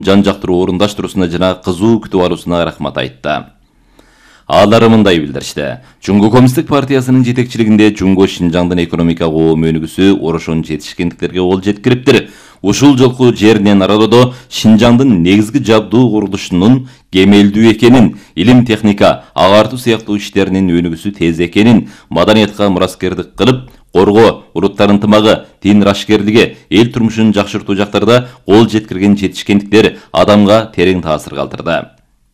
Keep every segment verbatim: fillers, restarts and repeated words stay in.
жан жактыруу орундаштыруусуна жана кызуу күтүп алуусуна рахмат айтты. Алар мындай билдиришти. Жунго Коммунисттик партиясынын жетекчилигинде Жунго Шинжаңдын экономика коом өнүгүүсү орошон жетишкендиктерге кол жеткириптир. Ушул жолку жеринен аралоодо Шинжаңдын негизги жабдуу курулушунун кемелдүү экенин, илим техника, агартуу сыяктуу иштеринин өнүгүүсү тез экенин, маданиятка мураскердик кылып, коргоо, уруттар ынтымагы, дин рашкерлиги, эл турмушун жакшыртуу жактарда кол жеткирген жетишкендиктер адамга терең таасир калтырды.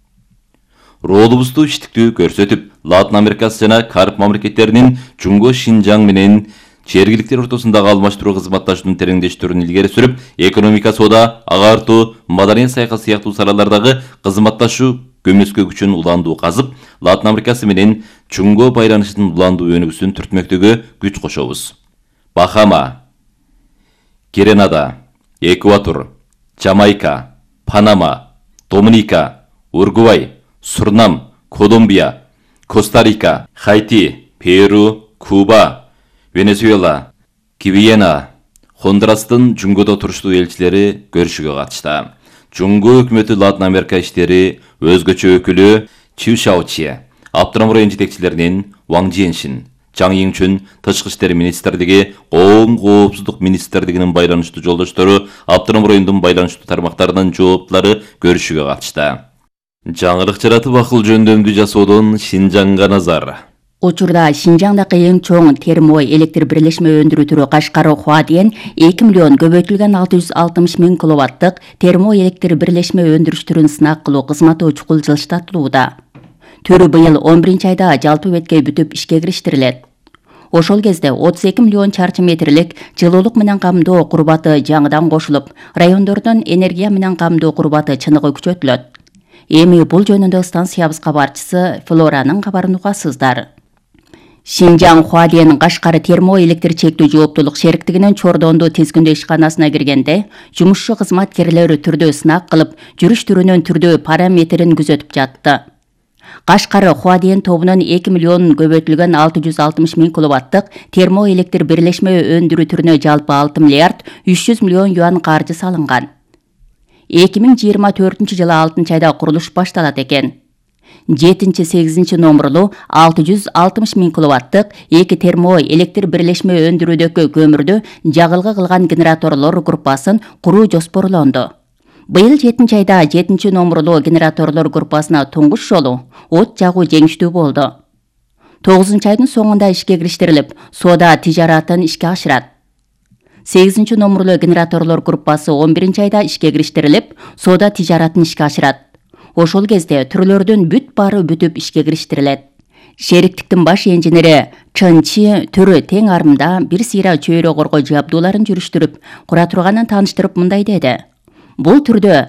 Ролубузду иштиктүү көрсөтүп, Латын Америкасы жана Кариб мамлекеттеринин Жунго Шинжаң менен жергиликтер ортосундагы алмаштыруу кызматташуунун тереңдештүүрүн илгери сүрүп, экономика, соода, агартуу, маданият саясат сыяктуу салалардагы кызматташуу көмөскө күчүн уландуу казып, Латын Америкасы менен Жунго байланышынын уландуу өнүгүүсүн түртмөктөгө күч кошобуз. Бахама, Гренада, Эквадор, Жамайка, Панама, Доминика, Уругвай, Сурнам, Колумбия, Коста-Рика, Хайти, Перу, Куба, Венесуэла, Гвиана, Хондурастын Жунгодо туруштуу элчилери көрүшүгө катышты. Жунго өкмөтү Латын Америка иштери өзгөчө өкүлү Чу Шаочи, Автономдук район жетекчилеринин Ваң Жиэншин, Жаң Йиңчүн, тышкы иштер министрлиги, коом коопсуздук министрлигинин байланыштуу жолдоштору, Автономдук райондун байланыштуу тармактарынын жооптулары көрүшүгө катышты. Жаңылык жаратып акыл жөндөмдү жасоодон Шинжаңга назар. Учурда Шинжаңдагы эң чоң термой электр бирлешме өндүрүү түрү Кашкар Хуадиен эки миллион көбөйтүлгөн алты жүз алтымыш миң киловаттык термой электр бирлешме өндүрүш түрүн сынак кылуу кызматы чукул жылыштатылууда. Түрү быйыл он биринчи айда жалпы бетке бүтүп ишке кириштирилет. Ошол кезде отуз эки миллион чарчы метрлик жылуулук менен камдоо курбаты жаңыдан кошулуп, райондордун энергия менен камдоо курбаты чыныгы күчөтүлөт. Эми бул жөнүндө станциябыз кабарчысы Флоранын кабарын угасыздар. Шинжаң Хуадиен Кашкар термо электр чектүү жооптулук шериктигинин Чордондо тизгиндөө ишканасына киргенде, жумушчу кызматкерлери түрдө сынак кылып, жүрүш түрүнүн түрдө параметрин күзөтүп жатты. Кашкар Хуадиен тобунун эки миллион көбөйтүлгөн алты жүз алтымыш миң киловаттык термо электр бирлешме өндүрүү түрүнө жалпы алты миллиард үч жүз миллион юан каржы салынган. эки миң жыйырма төртүнчү жылы алтынчы айда курулуш башталат экен. жетинчи сегизинчи номурлуу алты жүз алтымыш миң киловаттык эки термо электр бирлешме өндүрүүдөгү көмүрдү жагылгы кылган генераторлор группасын куруу жоспорлонду. Быйыл жетинчи айда жетинчи номурлуу генераторлор группасына туңгуш жолу от жагуу жеңиштүү болду. тогузунчу айдын соңунда ишке кириштирилип, соода тижаратын ишке ашырат. сегизинчи номурлуу генераторлор группасы он биринчи айда ишке кириштирилип, соода тижаратын ишке ашырат. Ошол кезде түрлөрдүн бүт баары бүтүп ишке кириштирилет. Шериктиктин баш инженери Чын Чи түрү тең арымда бир сыйра чөйрө коргоо жабдууларын жүрүштүрүп, кура турганын тааныштырып мындай деди. Бул түрдө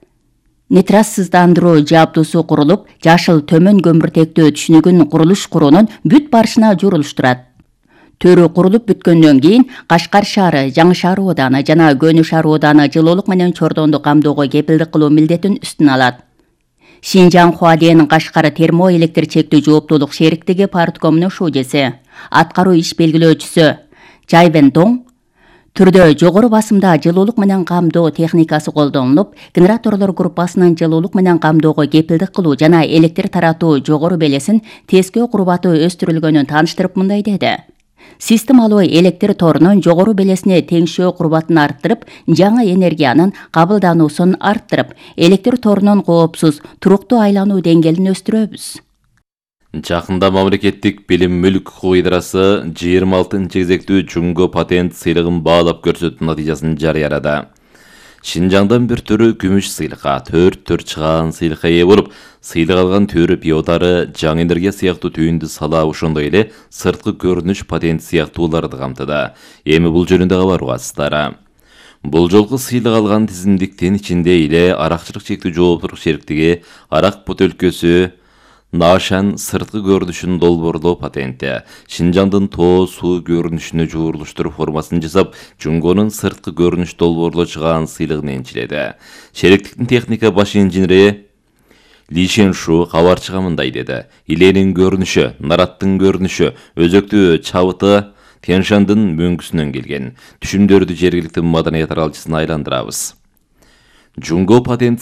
нитрассыздандыруу жабдуусу курулуп, жашыл төмөн көмүртектөө түшүнүгүн курулуш куруунун бүт барышына журулуштурат. Төрү курулуп бүткөндөн кийин Кашкар шаары, Жаңы шаар ооданы жана Көнү шаар ооданы жылуулук менен Чордонду камдоого кепилдик кылуу милдетин үстүнө алат. Шинжаң Хуадиен Кашкар термо электр чектүү жооптулук шериктиги парткомунун шужеси, аткаруу иш белгилөөчүсү Жайвен Доң түрдө жогору басымда жылуулук менен камдоо техникасы колдонулуп, генераторлор группасынын жылуулук менен камдоого кепилдик кылуу жана электр таратуу жогору белесин тескөө курбаты өстүрүлгөнүн тааныштырып мындай деди. Системалуу электр торунун жогору белесине теңшөө курбатын арттырып, жаңы энергиянын кабылдануусун арттырып, электр торунун коопсуз, туруктуу айлануу деңгээлин өстүрөбүз. Жакында мамлекеттик билим мүлк укугу идарасы жыйырма алтынчы кезектүү Жунго патент сыйлыгын баалап көрсөтүү натыйжасын жарыялады. Шинжаңдан бир төрү күмүш сыйлыкка, төрт төр чыгаан сыйлыкка ээ болуп, сыйлык алган төрү пиодары жаңы энергия сыяктуу түйүндү сала ошондой эле сырткы көрүнүш патент сыяктууларды камтыды. Эми бул жөнүндө кабар угасыздар. Бул жолку сыйлык алган тизимдиктин ичинде эле аракчылык чектүү жооптуулук шериктиги арак бөтөлкөсү Нашан сырткы көрүнүшүн долбоорлоо патенти, Шинжаңдын тоо суу көрүнүшүнө жуурулуштуруу формасын жасап, Жунгонун сырткы көрүнүш долбоорлоо чыгаан сыйлыгын энчиледи. Шериктиктин техника баш инженери Ли Шеншу кабарчыга мындай деди. Иленин көрүнүшү, нараттын көрүнүшү, өзөктүү чабыты Тяньшандын мөңгүсүнөн келген. Түшүмдөрдү жергиликтүү маданият аралчысына айландырабыз. жунго патент